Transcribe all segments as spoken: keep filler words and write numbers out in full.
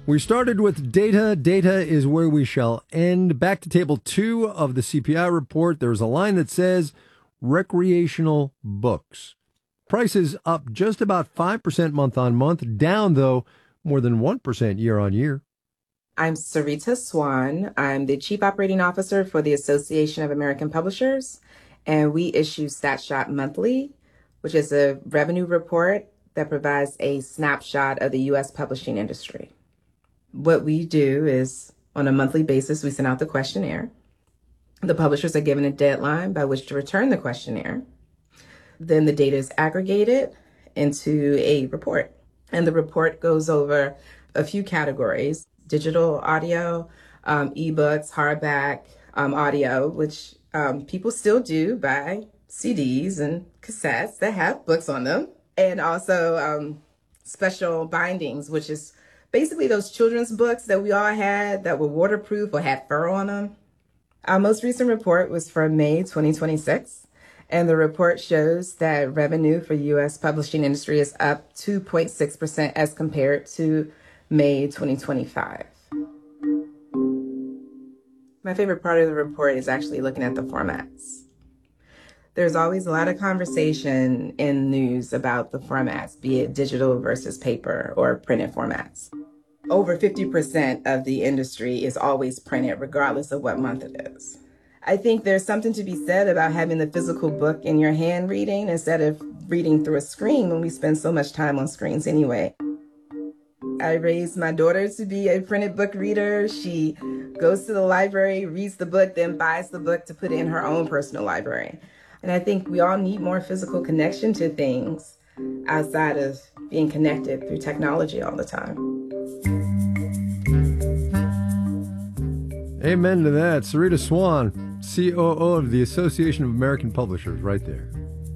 We started with data. Data is where we shall end. Back to table two of the C P I report. There's a line that says recreational books. Prices up just about five percent month on month, down, though, more than one percent year on year. I'm Sarita Swan. I'm the Chief Operating Officer for the Association of American Publishers, and we issue StatShot Monthly, which is a revenue report that provides a snapshot of the U S publishing industry. What we do is, on a monthly basis, we send out the questionnaire. The publishers are given a deadline by which to return the questionnaire. Then the data is aggregated into a report, and the report goes over a few categories: digital audio, um, ebooks, hardback, um, audio, which um, people still do buy C Ds and cassettes that have books on them, and also um, special bindings, which is basically those children's books that we all had that were waterproof or had fur on them. Our most recent report was from May twenty twenty-six, and the report shows that revenue for U S publishing industry is up two point six percent as compared to May twenty twenty-five. My favorite part of the report is actually looking at the formats. There's always a lot of conversation in news about the formats, be it digital versus paper or printed formats. Over fifty percent of the industry is always printed, regardless of what month it is. I think there's something to be said about having the physical book in your hand reading instead of reading through a screen when we spend so much time on screens anyway. I raised my daughter to be a printed book reader. She goes to the library, reads the book, then buys the book to put it in her own personal library. And I think we all need more physical connection to things outside of being connected through technology all the time. Amen to that. Sarita Swan, C O O of the Association of American Publishers, right there.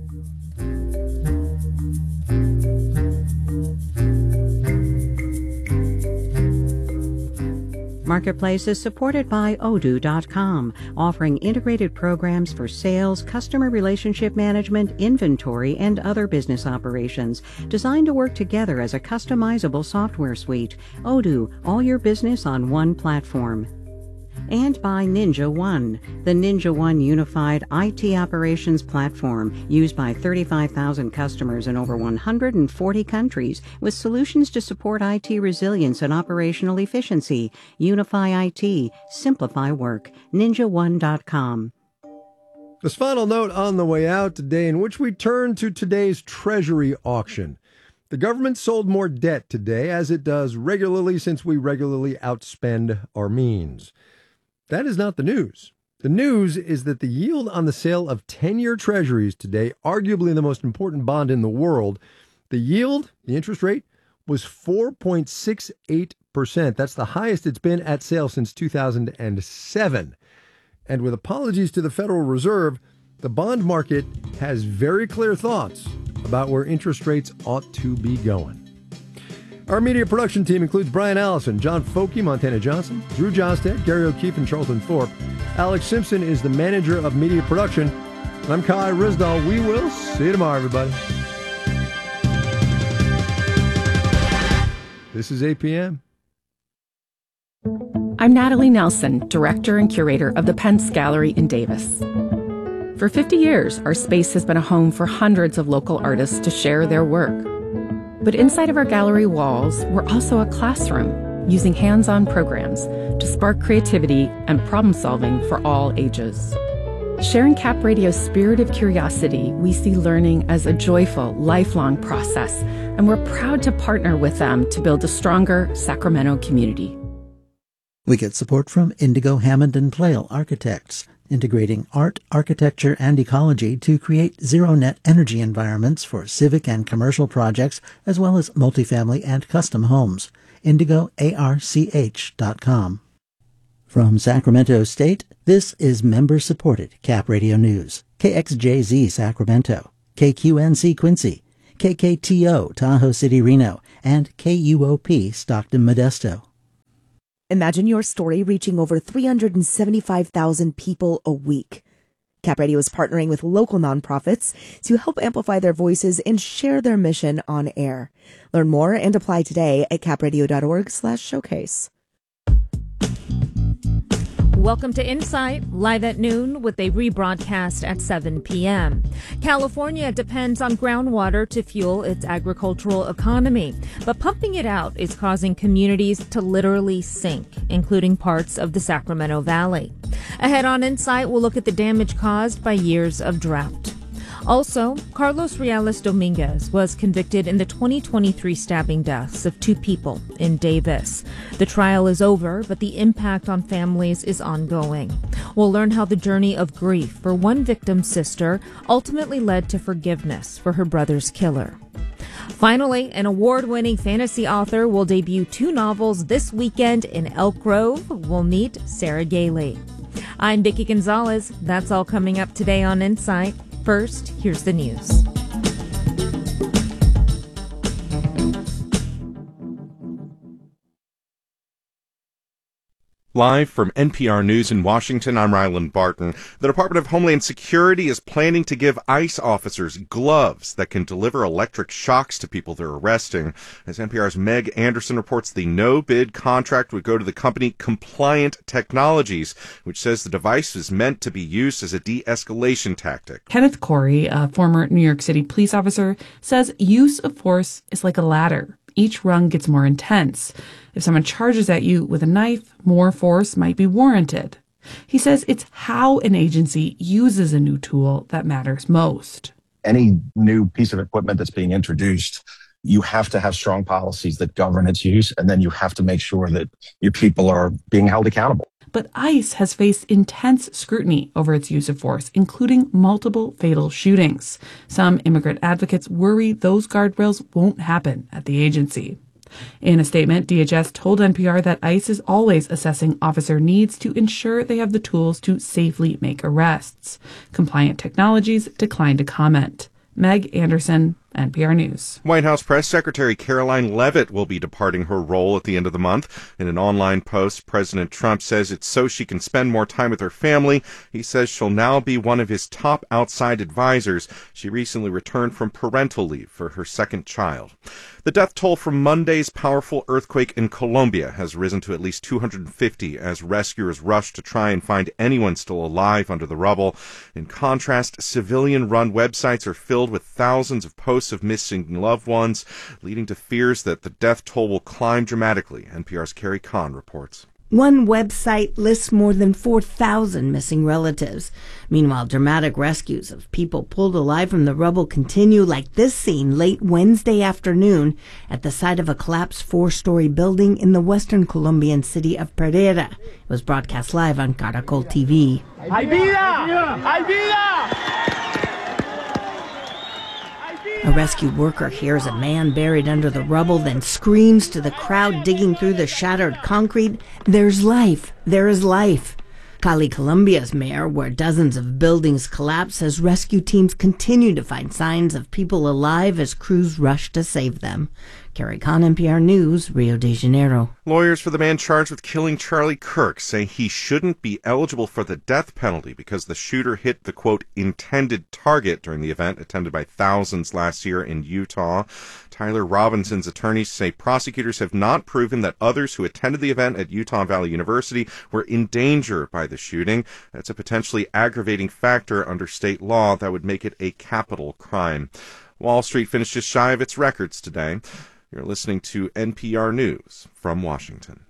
Marketplace is supported by Odoo dot com, offering integrated programs for sales, customer relationship management, inventory, and other business operations, designed to work together as a customizable software suite. Odoo, all your business on one platform. And by Ninja One, the Ninja One unified I T operations platform used by thirty-five thousand customers in over one hundred forty countries, with solutions to support I T resilience and operational efficiency. Unify I T, simplify work. Ninja One dot com. This final note on the way out today, in which we turn to today's Treasury auction. The government sold more debt today, as it does regularly since we regularly outspend our means. That is not the news. The news is that the yield on the sale of ten-year treasuries today, arguably the most important bond in the world, the yield, the interest rate, was four point six eight percent. That's the highest it's been at sale since two thousand seven. And with apologies to the Federal Reserve, the bond market has very clear thoughts about where interest rates ought to be going. Our media production team includes Brian Allison, John Folke, Montana Johnson, Drew Johnsted, Gary O'Keefe, and Charlton Thorpe. Alex Simpson is the manager of media production. And I'm Kai Risdall. We will see you tomorrow, everybody. This is A P M. I'm Natalie Nelson, director and curator of the Pence Gallery in Davis. For fifty years, our space has been a home for hundreds of local artists to share their work. But inside of our gallery walls, we're also a classroom, using hands-on programs to spark creativity and problem-solving for all ages. Sharing Cap Radio's spirit of curiosity, we see learning as a joyful, lifelong process, and we're proud to partner with them to build a stronger Sacramento community. We get support from Indigo Hammond and Plale Architects, integrating art, architecture, and ecology to create zero-net energy environments for civic and commercial projects, as well as multifamily and custom homes. indigo arch dot com. From Sacramento State, this is member-supported Cap Radio News. K X J Z Sacramento, K Q N C Quincy, K K T O Tahoe City Reno, and K U O P Stockton Modesto. Imagine your story reaching over three hundred seventy-five thousand people a week. Cap Radio is partnering with local nonprofits to help amplify their voices and share their mission on air. Learn more and apply today at capradio.org slash showcase. Welcome to Insight, live at noon with a rebroadcast at seven p.m. California depends on groundwater to fuel its agricultural economy, but pumping it out is causing communities to literally sink, including parts of the Sacramento Valley. Ahead on Insight, we'll look at the damage caused by years of drought. Also, Carlos Reales Dominguez was convicted in the twenty twenty-three stabbing deaths of two people in Davis. The trial is over, but the impact on families is ongoing. We'll learn how the journey of grief for one victim's sister ultimately led to forgiveness for her brother's killer. Finally, an award-winning fantasy author will debut two novels this weekend in Elk Grove. We'll meet Sarah Gailey. I'm Vicki Gonzalez. That's all coming up today on Insight. First, here's the news. Live from N P R News in Washington, I'm Ryland Barton. The Department of Homeland Security is planning to give ICE officers gloves that can deliver electric shocks to people they're arresting. As N P R's Meg Anderson reports, the no-bid contract would go to the company Compliant Technologies, which says the device is meant to be used as a de-escalation tactic. Kenneth Corey, a former New York City police officer, says use of force is like a ladder. Each rung gets more intense. If someone charges at you with a knife, more force might be warranted. He says it's how an agency uses a new tool that matters most. Any new piece of equipment that's being introduced, you have to have strong policies that govern its use, and then you have to make sure that your people are being held accountable. But ICE has faced intense scrutiny over its use of force, including multiple fatal shootings. Some immigrant advocates worry those guardrails won't happen at the agency. In a statement, D H S told N P R that ICE is always assessing officer needs to ensure they have the tools to safely make arrests. Compliant Technologies declined to comment. Meg Anderson, N P R News. White House Press Secretary Caroline Leavitt will be departing her role at the end of the month. In an online post, President Trump says it's so she can spend more time with her family. He says she'll now be one of his top outside advisors. She recently returned from parental leave for her second child. The death toll from Monday's powerful earthquake in Colombia has risen to at least two hundred fifty as rescuers rush to try and find anyone still alive under the rubble. In contrast, civilian-run websites are filled with thousands of posts of missing loved ones, leading to fears that the death toll will climb dramatically. N P R's Carrie Kahn reports. One website lists more than four thousand missing relatives. Meanwhile, dramatic rescues of people pulled alive from the rubble continue, like this scene late Wednesday afternoon at the site of a collapsed four-story building in the western Colombian city of Pereira. It was broadcast live on Caracol T V. ¡Hay vida! ¡Hay vida! A rescue worker hears a man buried under the rubble, then screams to the crowd digging through the shattered concrete, "There's life! There is life!" Cali, Colombia's mayor, where dozens of buildings collapse, says rescue teams continue to find signs of people alive as crews rush to save them. Carrie Kahn, N P R News, Rio de Janeiro. Lawyers for the man charged with killing Charlie Kirk say he shouldn't be eligible for the death penalty because the shooter hit the, quote, intended target during the event attended by thousands last year in Utah. Tyler Robinson's attorneys say prosecutors have not proven that others who attended the event at Utah Valley University were in danger by the shooting. That's a potentially aggravating factor under state law that would make it a capital crime. Wall Street finished just shy of its records today. You're listening to N P R News from Washington.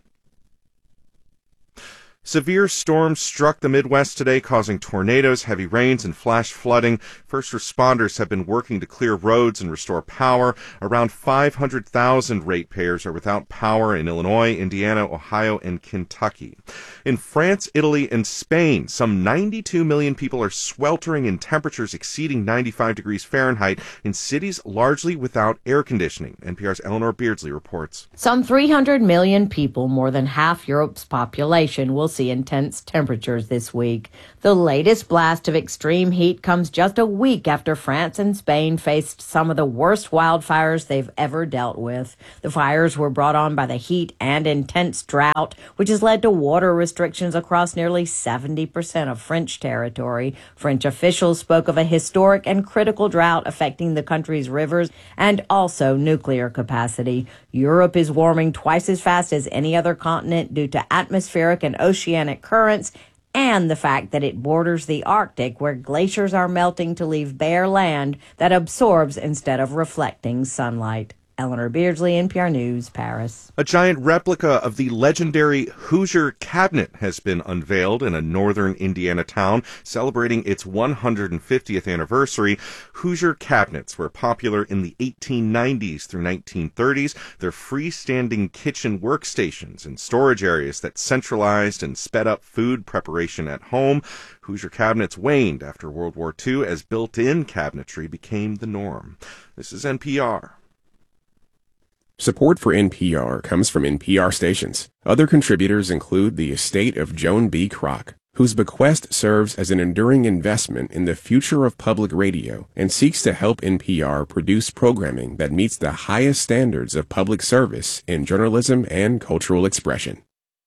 Severe storms struck the Midwest today, causing tornadoes, heavy rains, and flash flooding. First responders have been working to clear roads and restore power. Around five hundred thousand ratepayers are without power in Illinois, Indiana, Ohio, and Kentucky. In France, Italy, and Spain, some ninety-two million people are sweltering in temperatures exceeding ninety-five degrees Fahrenheit in cities largely without air conditioning. N P R's Eleanor Beardsley reports. Some three hundred million people, more than half Europe's population, will see intense temperatures this week. The latest blast of extreme heat comes just a week after France and Spain faced some of the worst wildfires they've ever dealt with. The fires were brought on by the heat and intense drought, which has led to water restrictions across nearly seventy percent of French territory. French officials spoke of a historic and critical drought affecting the country's rivers and also nuclear capacity. Europe is warming twice as fast as any other continent due to atmospheric and oceanic currents and the fact that it borders the Arctic, where glaciers are melting to leave bare land that absorbs instead of reflecting sunlight. Eleanor Beardsley, N P R News, Paris. A giant replica of the legendary Hoosier Cabinet has been unveiled in a northern Indiana town celebrating its one hundred fiftieth anniversary. Hoosier Cabinets were popular in the eighteen nineties through nineteen thirties. They're freestanding kitchen workstations and storage areas that centralized and sped up food preparation at home. Hoosier Cabinets waned after World War Two as built-in cabinetry became the norm. This is N P R. Support for N P R comes from N P R stations. Other contributors include the estate of Joan B. Kroc, whose bequest serves as an enduring investment in the future of public radio and seeks to help N P R produce programming that meets the highest standards of public service in journalism and cultural expression.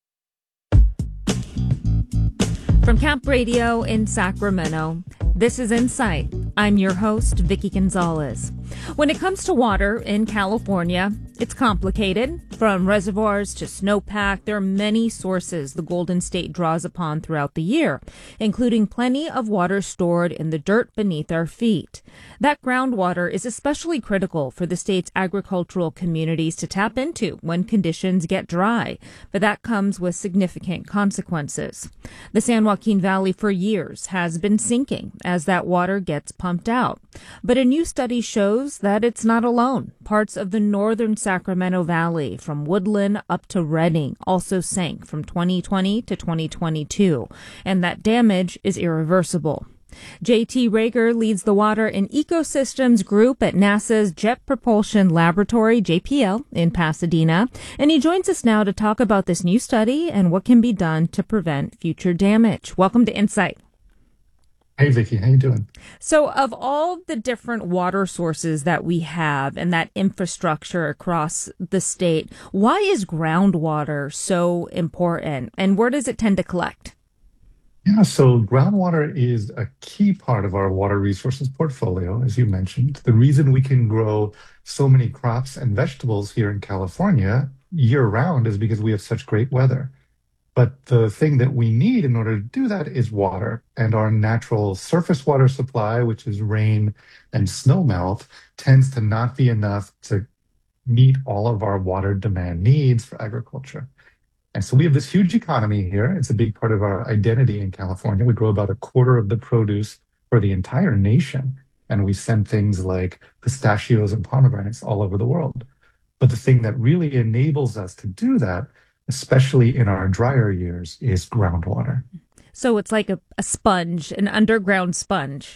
From Camp Radio in Sacramento, this is Insight. I'm your host, Vicki Gonzalez. When it comes to water in California, it's complicated. From reservoirs to snowpack, there are many sources the Golden State draws upon throughout the year, including plenty of water stored in the dirt beneath our feet. That groundwater is especially critical for the state's agricultural communities to tap into when conditions get dry, but that comes with significant consequences. The San Joaquin Valley for years has been sinking as that water gets pumped out. But a new study shows that it's not alone. Parts of the northern Sacramento Valley, from Woodland up to Redding, also sank from twenty twenty to twenty twenty-two, and that damage is irreversible. J T Rager leads the Water and Ecosystems Group at NASA's Jet Propulsion Laboratory, J P L, in Pasadena, and he joins us now to talk about this new study and what can be done to prevent future damage. Welcome to Insight. Hey, Vicki, how you doing? So of all the different water sources that we have and that infrastructure across the state, why is groundwater so important, and where does it tend to collect? Yeah, so groundwater is a key part of our water resources portfolio, as you mentioned. The reason we can grow so many crops and vegetables here in California year-round is because we have such great weather. But the thing that we need in order to do that is water. And our natural surface water supply, which is rain and snowmelt, tends to not be enough to meet all of our water demand needs for agriculture. And so we have this huge economy here. It's a big part of our identity in California. We grow about a quarter of the produce for the entire nation. And we send things like pistachios and pomegranates all over the world. But the thing that really enables us to do that, especially in our drier years, is groundwater. So it's like a, a sponge, an underground sponge.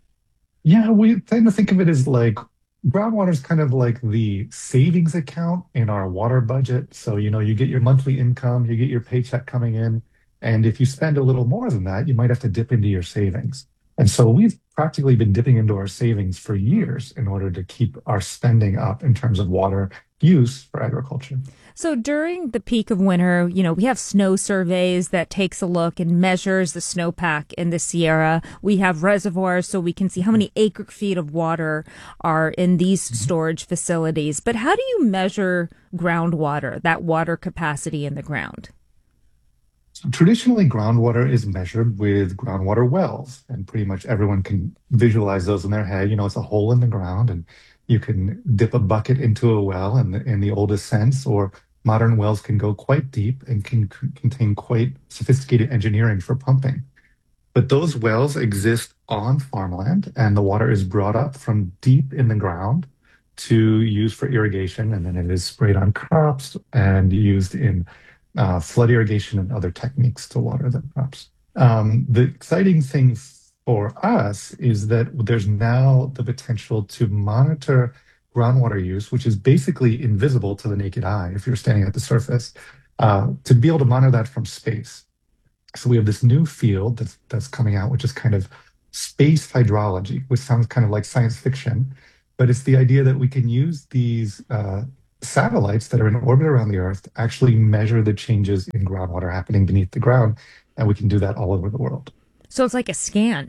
Yeah, we tend to think of it as like groundwater is kind of like the savings account in our water budget. So, you know, you get your monthly income, you get your paycheck coming in, and if you spend a little more than that, you might have to dip into your savings. And so we've practically been dipping into our savings for years in order to keep our spending up in terms of water use for agriculture. So during the peak of winter, you know, we have snow surveys that takes a look and measures the snowpack in the Sierra. We have reservoirs so we can see how many acre feet of water are in these storage facilities. But how do you measure groundwater, that water capacity in the ground? So traditionally, groundwater is measured with groundwater wells, and pretty much everyone can visualize those in their head. You know, it's a hole in the ground, and you can dip a bucket into a well in the, in the oldest sense, or modern wells can go quite deep and can c- contain quite sophisticated engineering for pumping. But those wells exist on farmland, and the water is brought up from deep in the ground to use for irrigation, and then it is sprayed on crops and used in uh, flood irrigation and other techniques to water the crops. Um, the exciting thing for us is that there's now the potential to monitor groundwater use, which is basically invisible to the naked eye if you're standing at the surface, uh, to be able to monitor that from space. So we have this new field that's that's coming out, which is kind of space hydrology, which sounds kind of like science fiction, but it's the idea that we can use these uh, satellites that are in orbit around the Earth to actually measure the changes in groundwater happening beneath the ground, and we can do that all over the world. So it's like a scan.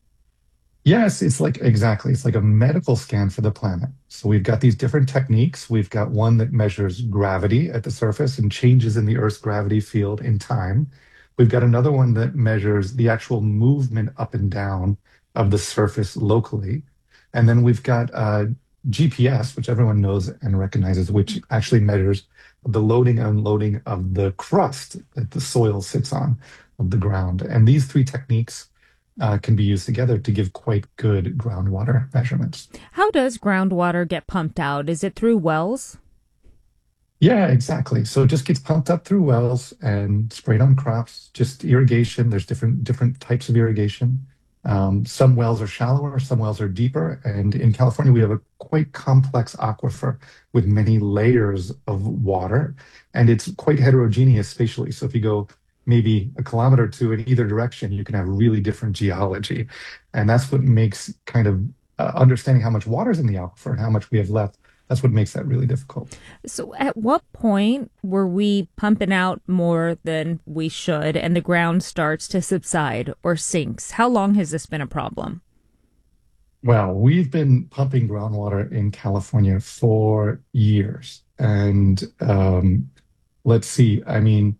Yes, it's like exactly. It's like a medical scan for the planet. So we've got these different techniques. We've got one that measures gravity at the surface and changes in the Earth's gravity field in time. We've got another one that measures the actual movement up and down of the surface locally. And then we've got uh, G P S, which everyone knows and recognizes, which actually measures the loading and unloading of the crust that the soil sits on of the ground. And these three techniques Uh, can be used together to give quite good groundwater measurements. How does groundwater get pumped out? Is it through wells? Yeah, exactly. So it just gets pumped up through wells and sprayed on crops, just irrigation. There's different different types of irrigation. Um, some wells are shallower, some wells are deeper. And in California, we have a quite complex aquifer with many layers of water, and it's quite heterogeneous spatially. So if you go maybe a kilometer or two in either direction, you can have really different geology. And that's what makes kind of uh, understanding how much water is in the aquifer and how much we have left. That's what makes that really difficult. So at what point were we pumping out more than we should and the ground starts to subside or sinks? How long has this been a problem? Well, we've been pumping groundwater in California for years. And um, let's see, I mean,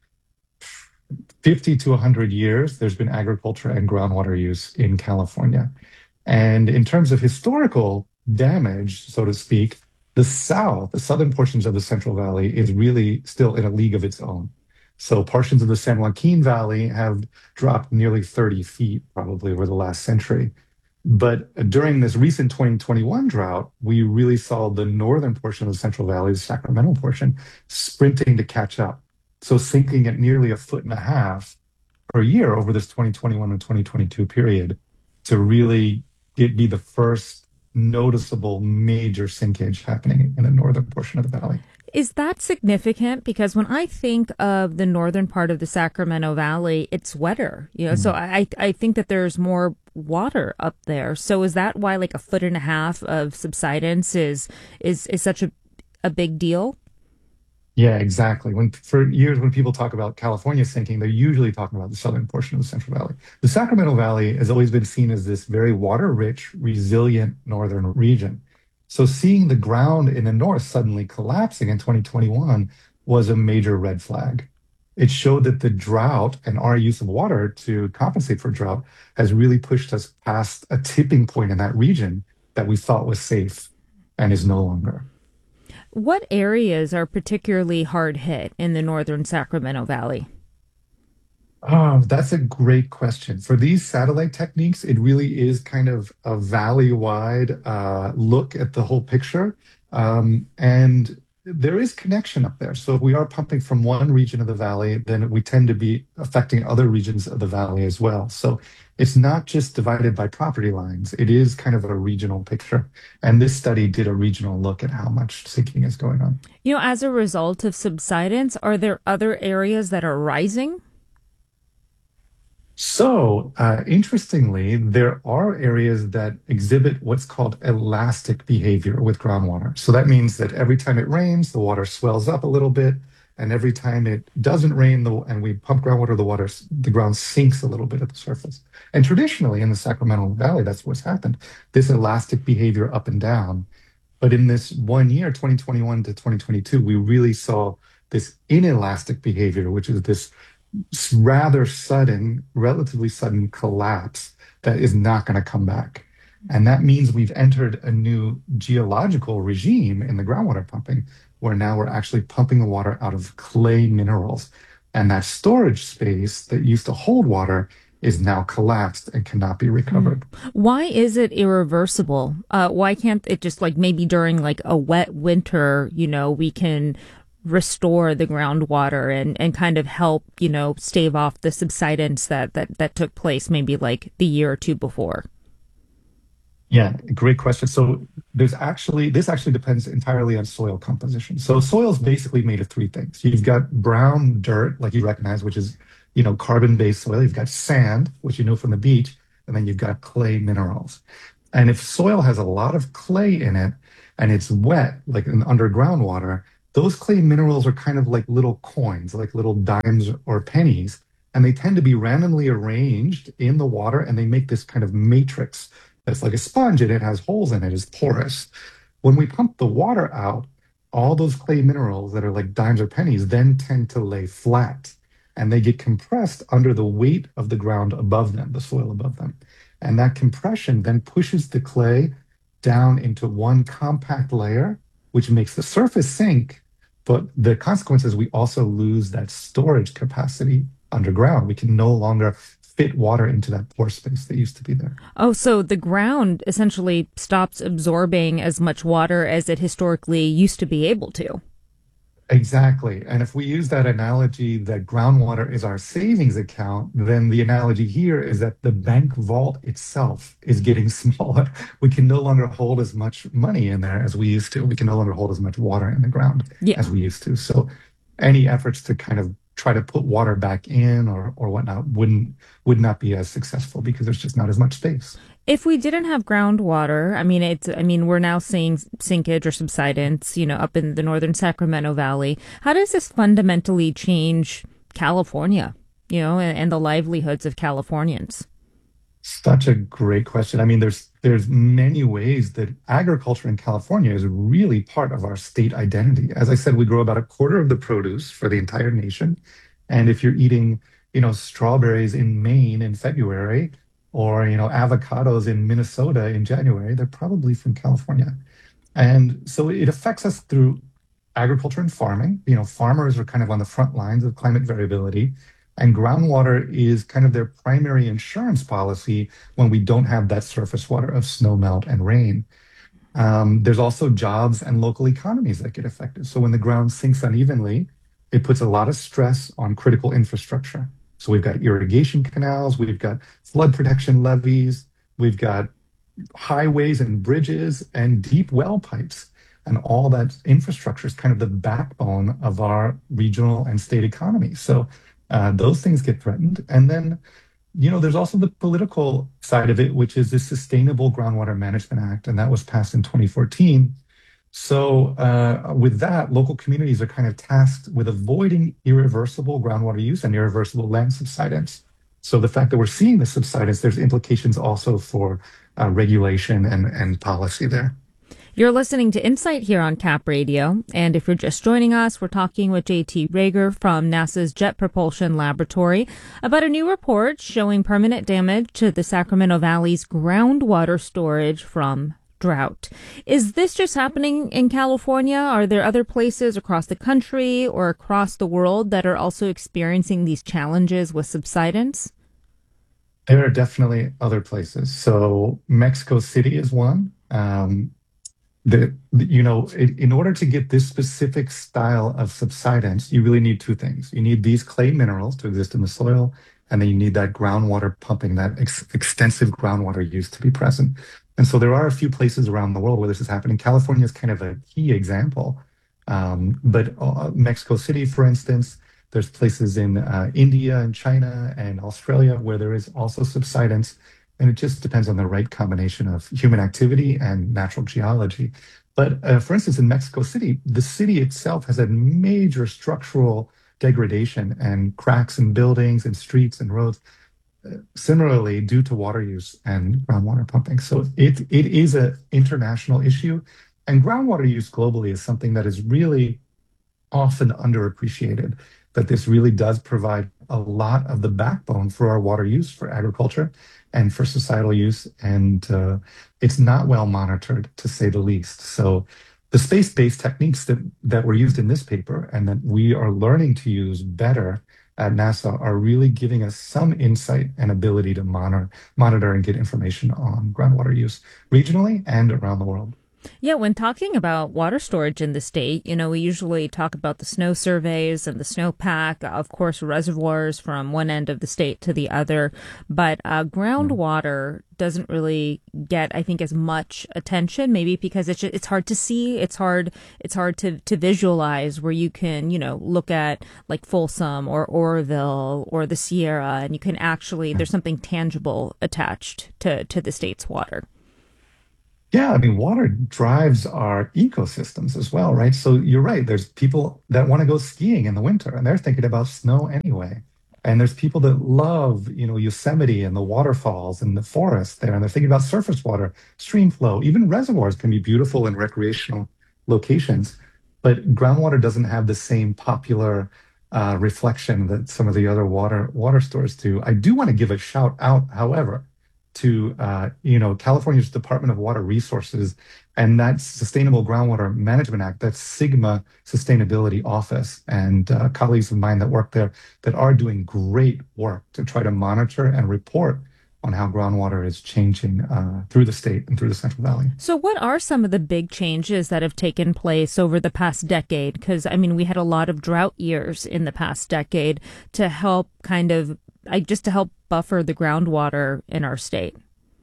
fifty to one hundred years, there's been agriculture and groundwater use in California. And in terms of historical damage, so to speak, the south, the southern portions of the Central Valley is really still in a league of its own. So portions of the San Joaquin Valley have dropped nearly thirty feet probably over the last century. But during this recent twenty twenty-one drought, we really saw the northern portion of the Central Valley, the Sacramento portion, sprinting to catch up. So sinking at nearly a foot and a half per year over this twenty twenty-one and twenty twenty-two period to really get, be the first noticeable major sinkage happening in the northern portion of the valley. Is that significant? Because when I think of the northern part of the Sacramento Valley, it's wetter. You know, mm-hmm. So I I think that there's more water up there. So is that why like a foot and a half of subsidence is is is such a a big deal? Yeah, exactly. When for years, when people talk about California sinking, they're usually talking about the southern portion of the Central Valley. The Sacramento Valley has always been seen as this very water-rich, resilient northern region. So seeing the ground in the north suddenly collapsing in twenty twenty-one was a major red flag. It showed that the drought and our use of water to compensate for drought has really pushed us past a tipping point in that region that we thought was safe and is no longer. What areas are particularly hard hit in the northern Sacramento Valley? Oh, that's a great question. For these satellite techniques, it really is kind of a valley-wide uh, look at the whole picture. Um, and there is connection up there. So if we are pumping from one region of the valley, then we tend to be affecting other regions of the valley as well. So it's not just divided by property lines. It is kind of a regional picture. And this study did a regional look at how much sinking is going on. You know, as a result of subsidence, are there other areas that are rising? So, uh, interestingly, there are areas that exhibit what's called elastic behavior with groundwater. So that means that every time it rains, the water swells up a little bit, and every time it doesn't rain the, and we pump groundwater, the water, the ground sinks a little bit at the surface. And traditionally in the Sacramento Valley, that's what's happened, this elastic behavior up and down. But in this one year, twenty twenty-one to twenty twenty-two, we really saw this inelastic behavior, which is this rather sudden, relatively sudden collapse that is not going to come back. And that means we've entered a new geological regime in the groundwater pumping, where now we're actually pumping the water out of clay minerals. And that storage space that used to hold water is now collapsed and cannot be recovered. Why is it irreversible? Uh, why can't it just like maybe during like a wet winter, you know, we can restore the groundwater and, and kind of help, you know, stave off the subsidence that, that, that took place maybe like the year or two before? Yeah, great question. So there's actually, this actually depends entirely on soil composition. So soil is basically made of three things. You've got brown dirt, like you recognize, which is you know, carbon-based soil, you've got sand, which you know from the beach, and then you've got clay minerals. And if soil has a lot of clay in it and it's wet, like in underground water, those clay minerals are kind of like little coins, like little dimes or pennies, and they tend to be randomly arranged in the water, and they make this kind of matrix that's like a sponge, and it has holes in it, it's porous. When we pump the water out, all those clay minerals that are like dimes or pennies then tend to lay flat, and they get compressed under the weight of the ground above them, the soil above them. And that compression then pushes the clay down into one compact layer, which makes the surface sink. But the consequence is we also lose that storage capacity underground. We can no longer fit water into that pore space that used to be there. Oh, so the ground essentially stops absorbing as much water as it historically used to be able to. Exactly. And if we use that analogy that groundwater is our savings account, then the analogy here is that the bank vault itself is getting smaller. We can no longer hold as much money in there as we used to. We can no longer hold as much water in the ground yeah. as we used to. So any efforts to kind of try to put water back in or, or whatnot wouldn't would not be as successful because there's just not as much space. If we didn't have groundwater, I mean, it's, I mean, we're now seeing sinkage or subsidence, you know, up in the northern Sacramento Valley. How does this fundamentally change California, you know, and, and the livelihoods of Californians? Such a great question. I mean, there's there's many ways that agriculture in California is really part of our state identity. As I said, we grow about a quarter of the produce for the entire nation. And if you're eating, you know, strawberries in Maine in February, or, you know, avocados in Minnesota in January, they're probably from California. And so it affects us through agriculture and farming. You know, farmers are kind of on the front lines of climate variability, and groundwater is kind of their primary insurance policy when we don't have that surface water of snow melt and rain. Um, there's also jobs and local economies that get affected. So when the ground sinks unevenly, it puts a lot of stress on critical infrastructure. So we've got irrigation canals, we've got flood protection levees, we've got highways and bridges and deep well pipes. And all that infrastructure is kind of the backbone of our regional and state economy. So uh, those things get threatened. And then, you know, there's also the political side of it, which is the Sustainable Groundwater Management Act. And that was passed in twenty fourteen. So uh, with that, local communities are kind of tasked with avoiding irreversible groundwater use and irreversible land subsidence. So the fact that we're seeing the subsidence, there's implications also for uh, regulation and, and policy there. You're listening to Insight here on Cap Radio. And if you're just joining us, we're talking with J T Rager from NASA's Jet Propulsion Laboratory about a new report showing permanent damage to the Sacramento Valley's groundwater storage from drought. Is this just happening in California? Are there other places across the country or across the world that are also experiencing these challenges with subsidence? There are definitely other places. So Mexico City is one. Um, the, the, you know, in, in order to get this specific style of subsidence, you really need two things. You need these clay minerals to exist in the soil, and then you need that groundwater pumping, that ex- extensive groundwater use to be present. And so there are a few places around the world where this is happening. California is kind of a key example. Um, but uh, Mexico City, for instance, there's places in uh, India and China and Australia where there is also subsidence. And it just depends on the right combination of human activity and natural geology. But uh, for instance, in Mexico City, the city itself has had major structural degradation and cracks in buildings and streets and roads. Similarly, due to water use and groundwater pumping. So it it is an international issue. And groundwater use globally is something that is really often underappreciated, that this really does provide a lot of the backbone for our water use, for agriculture, and for societal use. And uh, it's not well monitored, to say the least. So the space-based techniques that, that were used in this paper and that we are learning to use better at NASA are really giving us some insight and ability to monitor, monitor and get information on groundwater use regionally and around the world. Yeah, when talking about water storage in the state, you know, we usually talk about the snow surveys and the snowpack, of course, reservoirs from one end of the state to the other. But uh, groundwater doesn't really get, I think, as much attention, maybe because it's just, it's hard to see. It's hard it's hard to, to visualize where you can, you know, look at like Folsom or Oroville or the Sierra, and you can actually, there's something tangible attached to, to the state's water. Yeah, I mean, water drives our ecosystems as well, right? So you're right. There's people that want to go skiing in the winter, and they're thinking about snow anyway. And there's people that love, you know, Yosemite and the waterfalls and the forest there, and they're thinking about surface water, stream flow. Even reservoirs can be beautiful in recreational locations, but groundwater doesn't have the same popular uh, reflection that some of the other water water stores do. I do want to give a shout out, however, to uh, you know, California's Department of Water Resources and that Sustainable Groundwater Management Act, that SGMA Sustainability Office, and uh, colleagues of mine that work there that are doing great work to try to monitor and report on how groundwater is changing uh, through the state and through the Central Valley. So what are some of the big changes that have taken place over the past decade? Because, I mean, we had a lot of drought years in the past decade to help kind of, I, just to help buffer the groundwater in our state.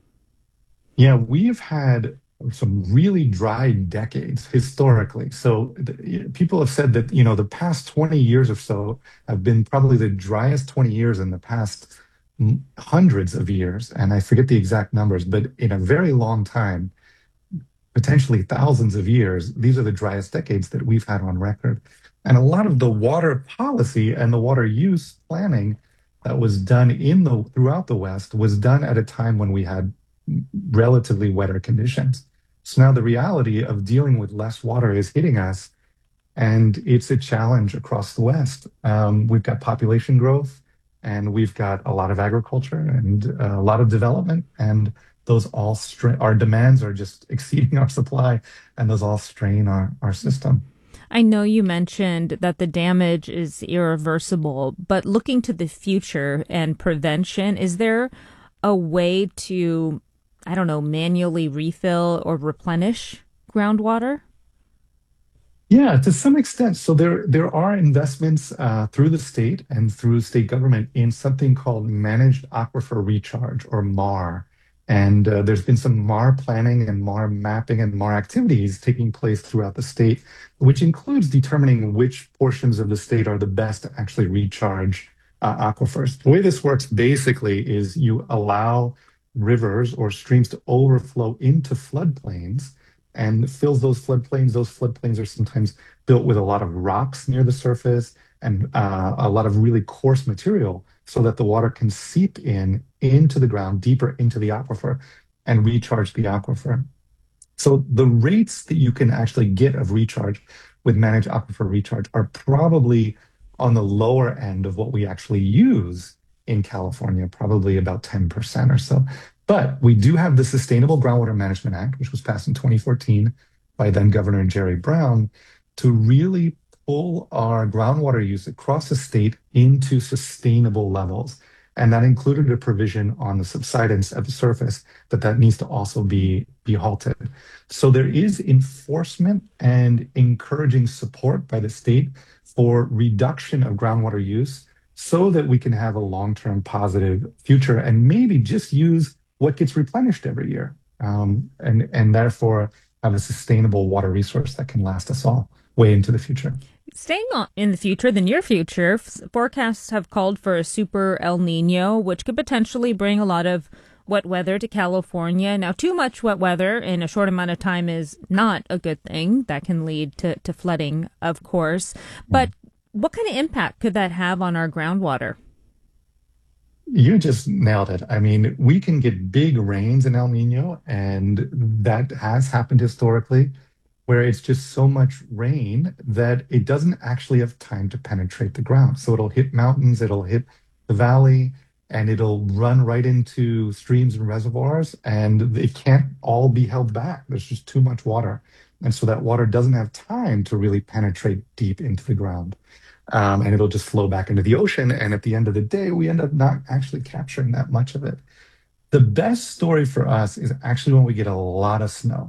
Yeah, we've had some really dry decades historically. So the, people have said that, you know, the past twenty years or so have been probably the driest twenty years in the past hundreds of years. And I forget the exact numbers, but in a very long time, potentially thousands of years, these are the driest decades that we've had on record. And a lot of the water policy and the water use planning that was done in the throughout the West was done at a time when we had relatively wetter conditions. So now the reality of dealing with less water is hitting us, and it's a challenge across the West. Um, we've got population growth, and we've got a lot of agriculture and uh, a lot of development, and those all strain, our demands are just exceeding our supply, and those all strain our, our system. I know you mentioned that the damage is irreversible, but looking to the future and prevention, is there a way to, I don't know, manually refill or replenish groundwater? Yeah, to some extent. So there there are investments uh, through the state and through state government in something called Managed Aquifer Recharge, or M A R. And uh, there's been some M A R planning and M A R mapping and M A R activities taking place throughout the state, which includes determining which portions of the state are the best to actually recharge uh, aquifers. The way this works basically is you allow rivers or streams to overflow into floodplains and fills those floodplains. Those floodplains are sometimes built with a lot of rocks near the surface and uh, a lot of really coarse material, so that the water can seep in into the ground, deeper into the aquifer, and recharge the aquifer. So the rates that you can actually get of recharge with Managed Aquifer Recharge are probably on the lower end of what we actually use in California, probably about ten percent or so. But we do have the Sustainable Groundwater Management Act, which was passed in twenty fourteen by then Governor Jerry Brown, to really pull our groundwater use across the state into sustainable levels. And that included a provision on the subsidence at the surface that that needs to also be, be halted. So there is enforcement and encouraging support by the state for reduction of groundwater use, so that we can have a long-term positive future and maybe just use what gets replenished every year, um, and, and therefore have a sustainable water resource that can last us all way into the future. Staying on in the future, the near future, forecasts have called for a super El Nino, which could potentially bring a lot of wet weather to California. Now, too much wet weather in a short amount of time is not a good thing. That can lead to, to flooding, of course. But what kind of impact could that have on our groundwater? You just nailed it. I mean, we can get big rains in El Nino, and that has happened historically, where it's just so much rain that it doesn't actually have time to penetrate the ground. So it'll hit mountains, it'll hit the valley, and it'll run right into streams and reservoirs, and it can't all be held back. There's just too much water. And so that water doesn't have time to really penetrate deep into the ground. Um, and it'll just flow back into the ocean. And at the end of the day, we end up not actually capturing that much of it. The best story for us is actually when we get a lot of snow.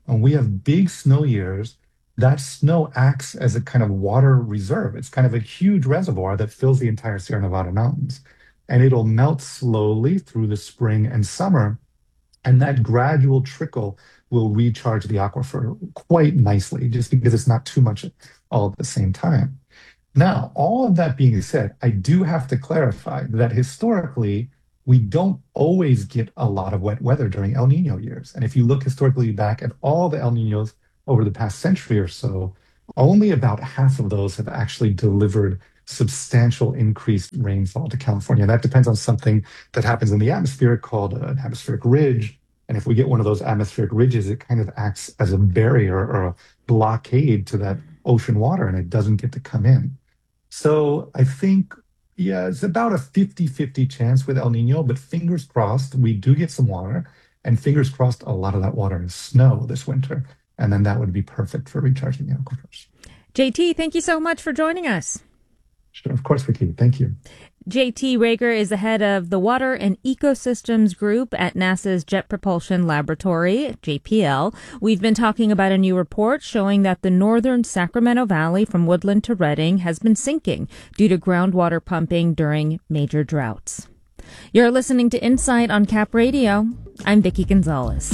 When we have big snow years, that snow acts as a kind of water reserve. It's kind of a huge reservoir that fills the entire Sierra Nevada mountains. And it'll melt slowly through the spring and summer. And that gradual trickle will recharge the aquifer quite nicely, just because it's not too much all at the same time. Now, all of that being said, I do have to clarify that historically, we don't always get a lot of wet weather during El Nino years. And if you look historically back at all the El Ninos over the past century or so, only about half of those have actually delivered substantial increased rainfall to California. That depends on something that happens in the atmosphere called an atmospheric ridge. And if we get one of those atmospheric ridges, it kind of acts as a barrier or a blockade to that ocean water, and it doesn't get to come in. So I think, yeah, it's about a fifty-fifty chance with El Nino, but fingers crossed, we do get some water, and fingers crossed, a lot of that water is snow this winter. And then that would be perfect for recharging the aquifers. J T, thank you so much for joining us. Sure, of course, Vicky. Thank you. J T Rager is the head of the Water and Ecosystems Group at NASA's Jet Propulsion Laboratory, J P L. We've been talking about a new report showing that the northern Sacramento Valley from Woodland to Redding has been sinking due to groundwater pumping during major droughts. You're listening to Insight on Cap Radio. I'm Vicky Gonzalez.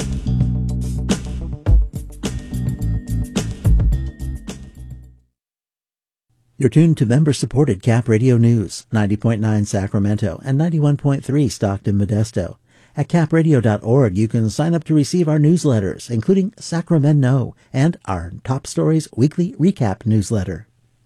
You're tuned to member-supported Cap Radio News, ninety point nine Sacramento and ninety-one point three Stockton Modesto. At cap radio dot org, you can sign up to receive our newsletters, including Sacramento and our Top Stories Weekly Recap newsletter.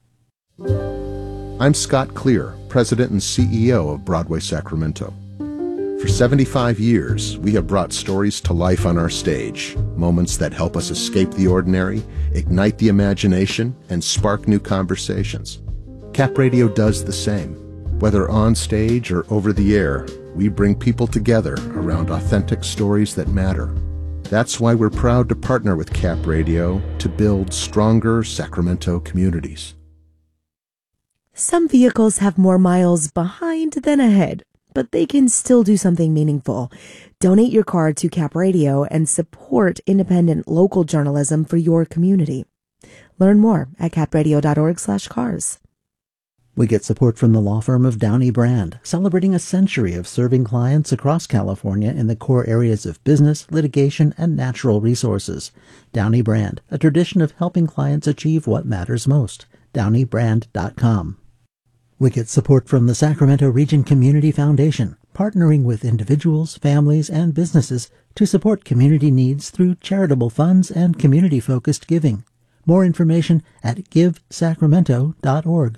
I'm Scott Clear, President and C E O of Broadway Sacramento. For seventy-five years, we have brought stories to life on our stage, moments that help us escape the ordinary, ignite the imagination, and spark new conversations. Cap Radio does the same. Whether on stage or over the air, we bring people together around authentic stories that matter. That's why we're proud to partner with Cap Radio to build stronger Sacramento communities. Some vehicles have more miles behind than ahead, but they can still do something meaningful. Donate your car to Cap Radio and support independent local journalism for your community. Learn more at cap radio dot org slash cars. We get support from the law firm of Downey Brand, celebrating a century of serving clients across California in the core areas of business, litigation, and natural resources. Downey Brand, a tradition of helping clients achieve what matters most. downey brand dot com. We get support from the Sacramento Region Community Foundation, partnering with individuals, families, and businesses to support community needs through charitable funds and community-focused giving. More information at give sacramento dot org.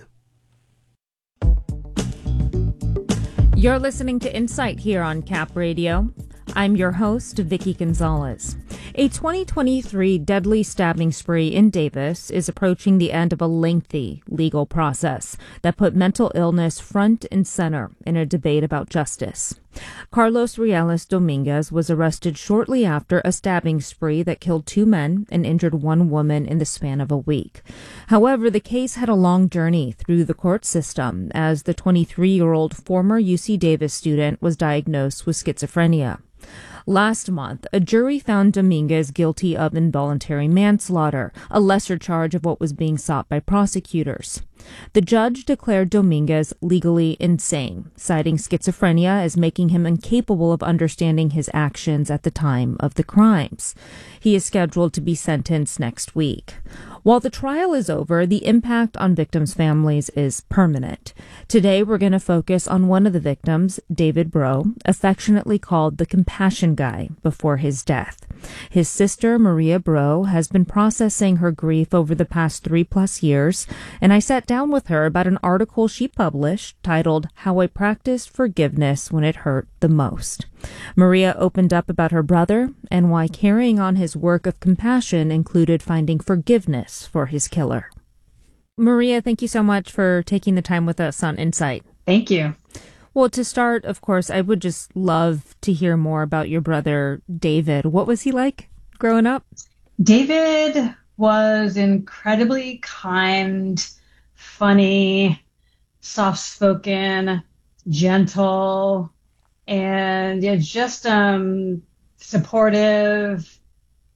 You're listening to Insight here on Cap Radio. I'm your host, Vicky Gonzalez. A twenty twenty-three deadly stabbing spree in Davis is approaching the end of a lengthy legal process that put mental illness front and center in a debate about justice. Carlos Reales Dominguez was arrested shortly after a stabbing spree that killed two men and injured one woman in the span of a week. However, the case had a long journey through the court system as the twenty-three-year-old former U C Davis student was diagnosed with schizophrenia. Last month, a jury found Dominguez guilty of involuntary manslaughter, a lesser charge of what was being sought by prosecutors. The judge declared Dominguez legally insane, citing schizophrenia as making him incapable of understanding his actions at the time of the crimes. He is scheduled to be sentenced next week. While the trial is over, the impact on victims' families is permanent. Today, we're going to focus on one of the victims, David Bro, affectionately called the Compassion Guy, before his death. His sister, Maria Bro, has been processing her grief over the past three-plus years, and I sat down with her about an article she published titled How I Practiced Forgiveness When It Hurt the Most. Maria opened up about her brother and why carrying on his work of compassion included finding forgiveness for his killer. Maria, thank you so much for taking the time with us on Insight. Thank you. Well, to start, of course, I would just love to hear more about your brother, David. What was he like growing up? David was incredibly kind, funny, soft-spoken, gentle, and yeah, just um, supportive,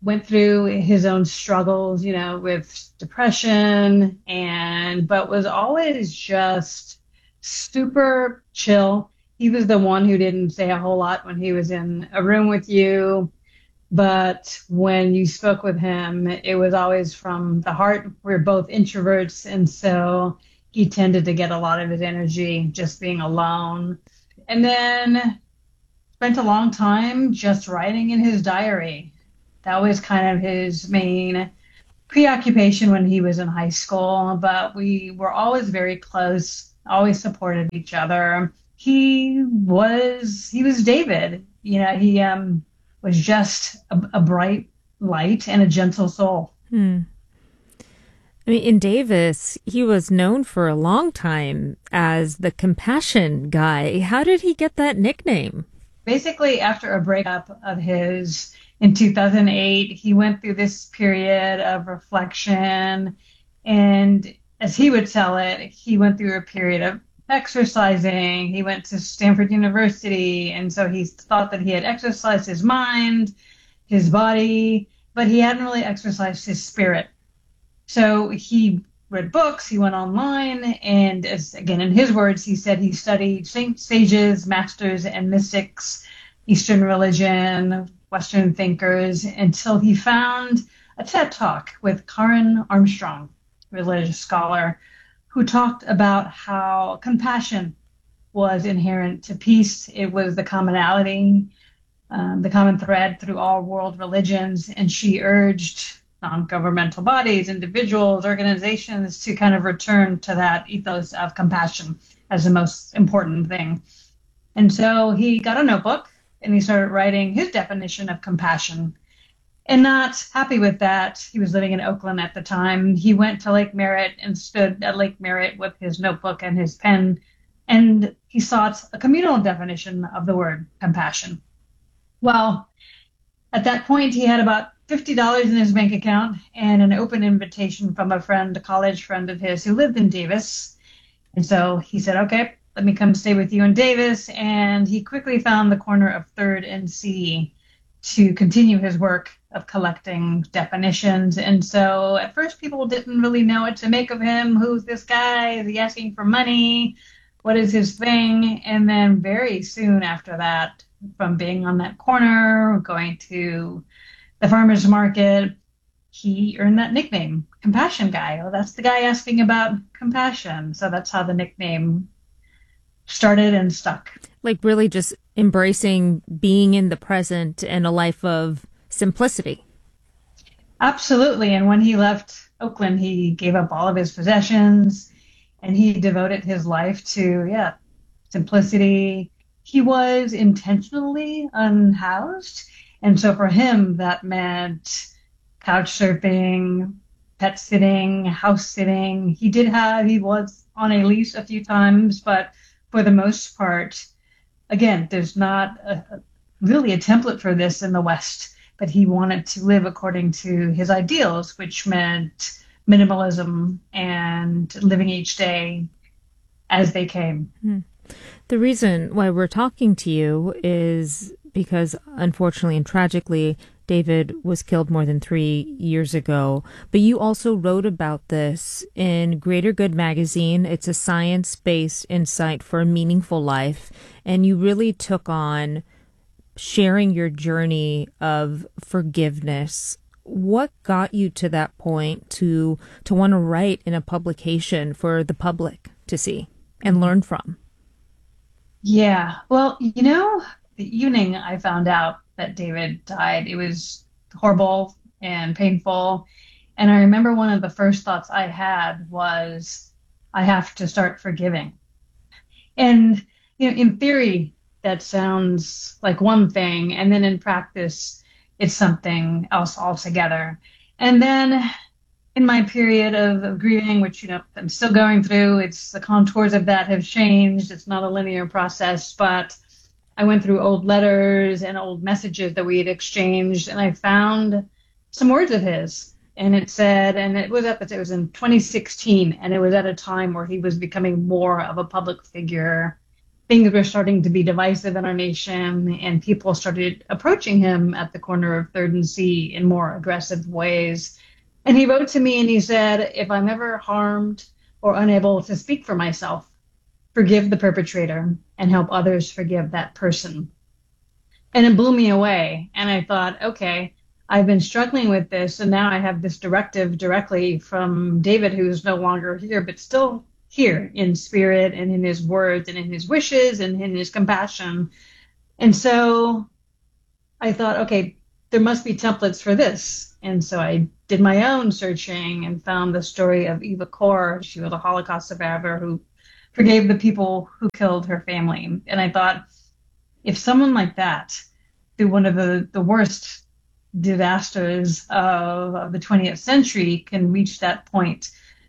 went through his own struggles, you know, with depression, and but was always just super chill. He was the one who didn't say a whole lot when he was in a room with you, but when you spoke with him, it was always from the heart. We're both introverts, and so he tended to get a lot of his energy just being alone. And then spent a long time just writing in his diary. That was kind of his main preoccupation when he was in high school, but we were always very close, always supported each other. He was, he was David. You know, he um, was just a, a bright light and a gentle soul. Hmm. I mean, in Davis, he was known for a long time as the compassion guy. How did he get that nickname? Basically, after a breakup of his in two thousand eight, he went through this period of reflection. And as he would tell it, he went through a period of exercising. He went to Stanford University. And so he thought that he had exercised his mind, his body, but he hadn't really exercised his spirit. So he read books, he went online, and as again, in his words, he said he studied sages, masters, and mystics, Eastern religion, Western thinkers, until he found a TED Talk with Karen Armstrong, religious scholar, who talked about how compassion was inherent to peace. It was the commonality, um, the common thread through all world religions, and she urged non-governmental bodies, individuals, organizations to kind of return to that ethos of compassion as the most important thing. And so he got a notebook and he started writing his definition of compassion. And not happy with that, he was living in Oakland at the time. He went to Lake Merritt and stood at Lake Merritt with his notebook and his pen, and he sought a communal definition of the word compassion. Well, at that point, he had about fifty dollars in his bank account and an open invitation from a friend, a college friend of his who lived in Davis. And so he said, okay, let me come stay with you in Davis. And he quickly found the corner of third and C to continue his work of collecting definitions. And so at first people didn't really know what to make of him. Who's this guy? Is he asking for money? What is his thing? And then very soon after that, from being on that corner, going to the farmer's market, he earned that nickname, Compassion Guy. Oh, that's the guy asking about compassion. So that's how the nickname started and stuck. Like really just embracing being in the present and a life of simplicity. Absolutely. And when he left Oakland, he gave up all of his possessions and he devoted his life to, yeah, simplicity. He was intentionally unhoused. And so for him, that meant couch surfing, pet sitting, house sitting. He did have, he was on a lease a few times, but for the most part, again, there's not a, really a template for this in the West, but he wanted to live according to his ideals, which meant minimalism and living each day as they came. Hmm. The reason why we're talking to you is because, unfortunately and tragically, David was killed more than three years ago. But you also wrote about this in Greater Good magazine. It's a science-based insight for a meaningful life. And you really took on sharing your journey of forgiveness. What got you to that point to to want to write in a publication for the public to see and learn from? Yeah, well, you know, the evening I found out that David died, it was horrible and painful. And I remember one of the first thoughts I had was, I have to start forgiving. And, you know, in theory, that sounds like one thing. And then in practice, it's something else altogether. And then in my period of, of grieving, which, you know, I'm still going through, it's the contours of that have changed. It's not a linear process, but I went through old letters and old messages that we had exchanged, and I found some words of his. And it said, and it was at the, it was in twenty sixteen, and it was at a time where he was becoming more of a public figure. things were starting to be divisive in our nation, and people started approaching him at the corner of third and C in more aggressive ways. And he wrote to me and he said, if I'm ever harmed or unable to speak for myself, forgive the perpetrator and help others forgive that person. And it blew me away. And I thought, okay, I've been struggling with this, and now I have this directive directly from David, who's no longer here, but still here in spirit and in his words and in his wishes and in his compassion. And so I thought, okay, there must be templates for this. And so I did my own searching and found the story of Eva Kor. She was a Holocaust survivor who forgave the people who killed her family. And I thought, if someone like that, through one of the, the worst disasters of, of the twentieth century, can reach that point,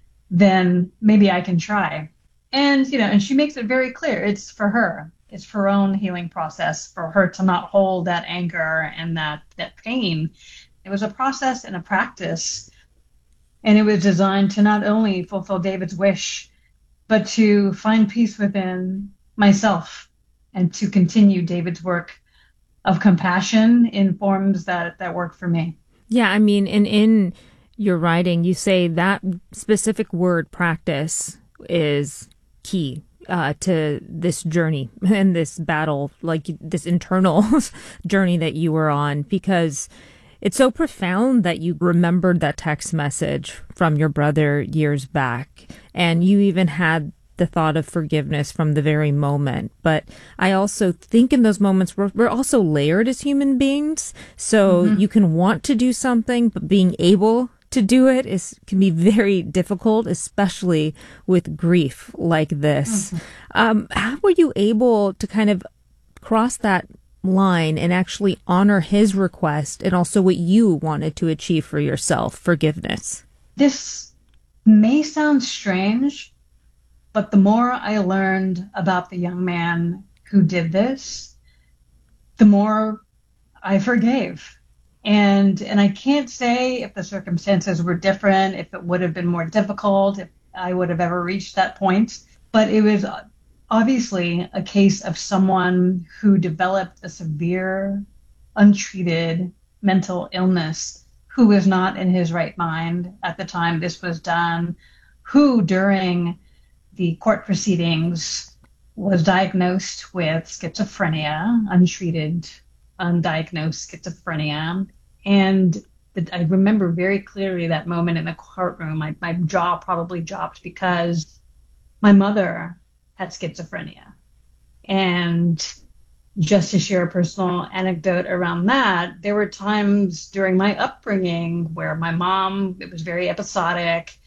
then maybe I can try. And, you know, and she makes it very clear. It's for her. It's for her own healing process, for her to not hold that anger and that, that pain. It was a process and a practice. And it was designed to not only fulfill David's wish, but to find peace within myself and to continue David's work of compassion in forms that, that work for me. Yeah, I mean, and in your writing, you say that specific word, practice, is key uh, to this journey and this battle, like this internal journey that you were on, because it's so profound that you remembered that text message from your brother years back, and you even had the thought of forgiveness from the very moment. But I also think in those moments, we're, we're also layered as human beings. So mm-hmm. you can want to do something, but being able to do it is can be very difficult, especially with grief like this. Mm-hmm. Um, how were you able to kind of cross that line and actually honor his request and also what you wanted to achieve for yourself, forgiveness? This may sound strange, but the more I learned about the young man who did this, the more I forgave. And and I can't say if the circumstances were different, if it would have been more difficult, if I would have ever reached that point. But it was obviously a case of someone who developed a severe, untreated mental illness, who was not in his right mind at the time this was done, who during the court proceedings was diagnosed with schizophrenia, untreated, undiagnosed schizophrenia. And the, I remember very clearly that moment in the courtroom. My, my jaw probably dropped because my mother had schizophrenia. And just to share a personal anecdote around that, there were times during my upbringing where my mom, it was very episodic,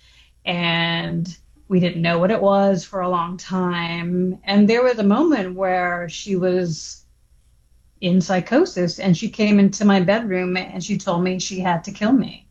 and we didn't know what it was for a long time. And there was a moment where she was in psychosis and she came into my bedroom and she told me she had to kill me.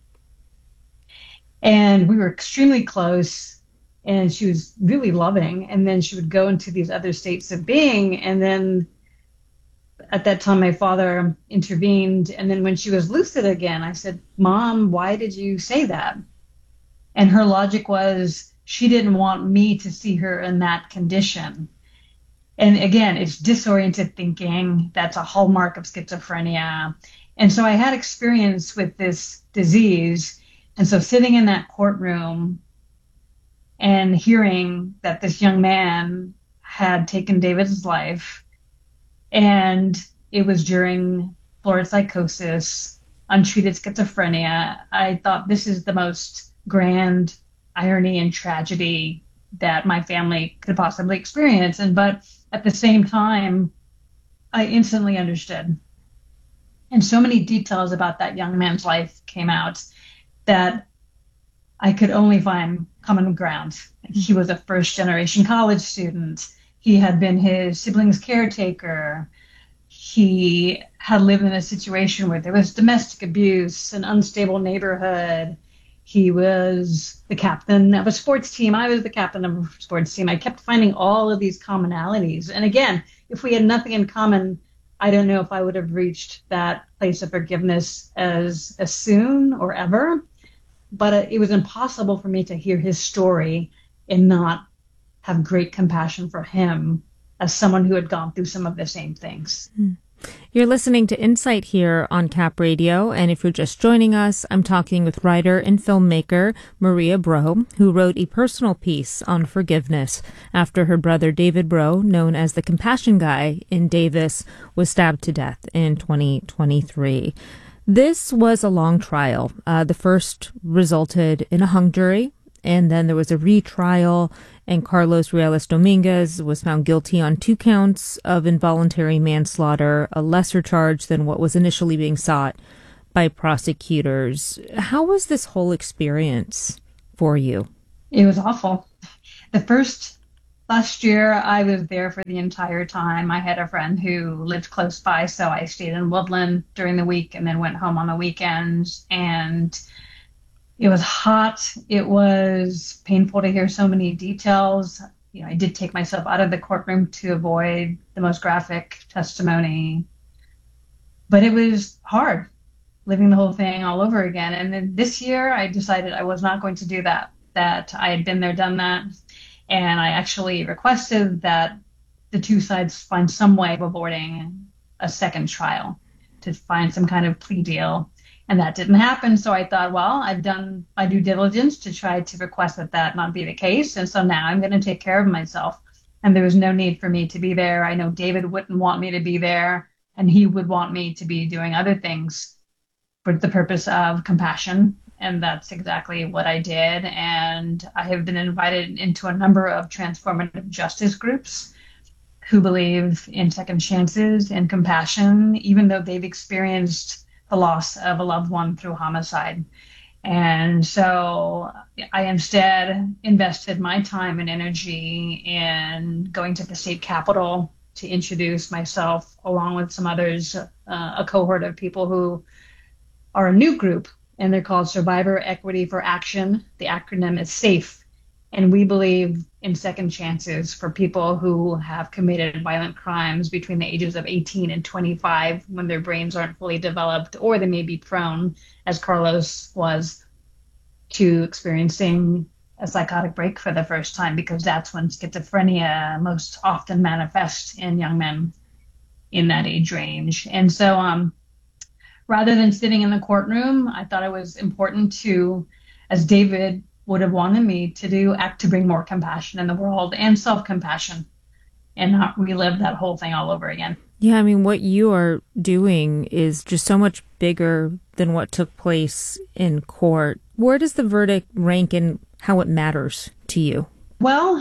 And we were extremely close and she was really loving. And then she would go into these other states of being. And then at that time, my father intervened. And then when she was lucid again, I said, Mom, why did you say that? And her logic was, she didn't want me to see her in that condition. And again, it's disoriented thinking. That's a hallmark of schizophrenia. And so I had experience with this disease. And so sitting in that courtroom and hearing that this young man had taken David's life, and it was during florid psychosis, untreated schizophrenia, I thought this is the most grand irony and tragedy that my family could possibly experience. And but at the same time, I instantly understood. And so many details about that young man's life came out that I could only find common ground. He was a first generation college student. He had been his sibling's caretaker. He had lived in a situation where there was domestic abuse, an unstable neighborhood. He was the captain of a sports team. I was the captain of a sports team. I kept finding all of these commonalities. And again, if we had nothing in common, I don't know if I would have reached that place of forgiveness as, as soon or ever. But it was impossible for me to hear his story and not have great compassion for him as someone who had gone through some of the same things. Hmm. You're listening to Insight here on Cap Radio, and if you're just joining us, I'm talking with writer and filmmaker Maria Breaux, who wrote a personal piece on forgiveness after her brother David Breaux, known as the Compassion Guy in Davis, was stabbed to death in twenty twenty-three. This was a long trial. Uh, the first resulted in a hung jury, and then there was a retrial, and Carlos Ruelas Dominguez was found guilty on two counts of involuntary manslaughter, a lesser charge than what was initially being sought by prosecutors. How was this whole experience for you? It was awful. The first, last year, I was there for the entire time. I had a friend who lived close by, so I stayed in Woodland during the week and then went home on the weekends. And it was hot. It was painful to hear so many details. You know, I did take myself out of the courtroom to avoid the most graphic testimony. But it was hard living the whole thing all over again. And then this year I decided I was not going to do that, that I had been there, done that. And I actually requested that the two sides find some way of avoiding a second trial, to find some kind of plea deal. And that didn't happen. So I thought, well, I've done my due diligence to try to request that that not be the case. And so now I'm going to take care of myself. And there was no need for me to be there. I know David wouldn't want me to be there, and he would want me to be doing other things for the purpose of compassion. And that's exactly what I did. And I have been invited into a number of transformative justice groups who believe in second chances and compassion, even though they've experienced the loss of a loved one through homicide. And so I instead invested my time and energy in going to the state capitol to introduce myself, along with some others, uh, a cohort of people who are a new group, and they're called Survivor Equity for Action. The acronym is SAFE. And we believe in second chances for people who have committed violent crimes between the ages of eighteen and twenty-five, when their brains aren't fully developed, or they may be prone, as Carlos was, to experiencing a psychotic break for the first time, because that's when schizophrenia most often manifests in young men in that age range. And so um, rather than sitting in the courtroom, I thought it was important to, as David would have wanted me to do, act to bring more compassion in the world and self-compassion, and not relive that whole thing all over again. Yeah, I mean, what you are doing is just so much bigger than what took place in court. Where does the verdict rank in how it matters to you? Well,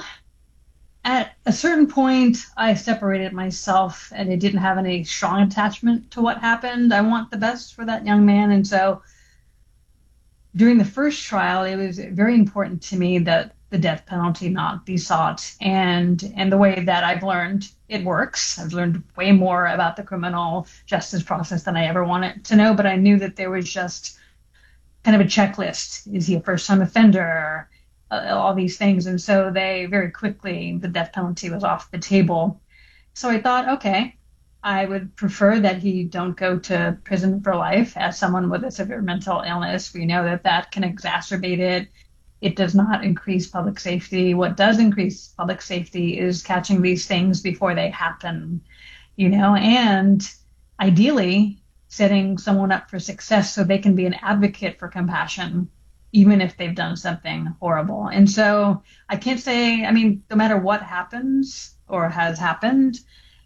at a certain point, I separated myself, and I didn't have any strong attachment to what happened. I want the best for that young man, and so during the first trial, it was very important to me that the death penalty not be sought. And and the way that I've learned it works, I've learned way more about the criminal justice process than I ever wanted to know, but I knew that there was just kind of a checklist. Is he a first-time offender? Uh, all these things. And so they very quickly, the death penalty was off the table. So I thought, okay, I would prefer that he don't go to prison for life. As someone with a severe mental illness, we know that that can exacerbate it. It does not increase public safety. What does increase public safety is catching these things before they happen, you know, and ideally setting someone up for success so they can be an advocate for compassion, even if they've done something horrible. And so I can't say, I mean, no matter what happens or has happened,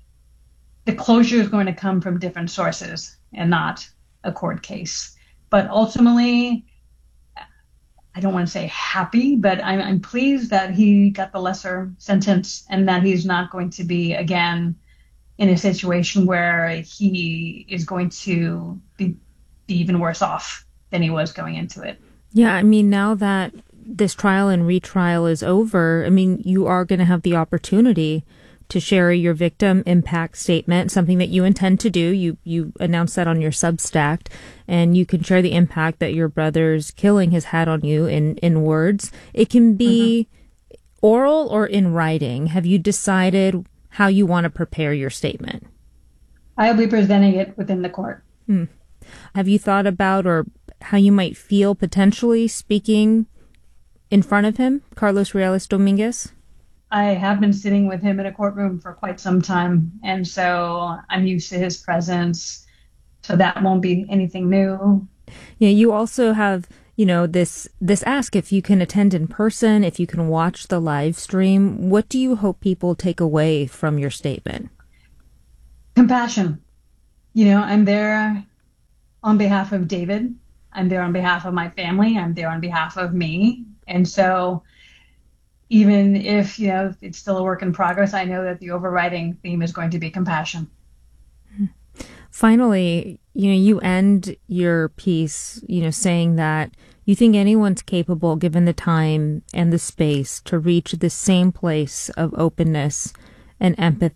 the closure is going to come from different sources and not a court case. But ultimately, I don't want to say happy, but I'm, I'm pleased that he got the lesser sentence and that he's not going to be again in a situation where he is going to be, be even worse off than he was going into it. Yeah, I mean, now that this trial and retrial is over, I mean, you are going to have the opportunity to share your victim impact statement, something that you intend to do. You you announced that on your Substack, and you can share the impact that your brother's killing has had on you in, in words. It can be mm-hmm. oral or in writing. Have you decided how you want to prepare your statement? I'll be presenting it within the court. Hmm. Have you thought about or how you might feel potentially speaking in front of him, Carlos Ruelas Dominguez? I have been sitting with him in a courtroom for quite some time, and so I'm used to his presence, so that won't be anything new. Yeah, you also have, you know, this this ask if you can attend in person, if you can watch the live stream. What do you hope people take away from your statement? Compassion. You know, I'm there on behalf of David. I'm there on behalf of my family. I'm there on behalf of me. And so even if, you know, it's still a work in progress, I know that the overriding theme is going to be compassion. Finally, you know, you end your piece, you know, saying that you think anyone's capable, given the time and the space, to reach the same place of openness and empathy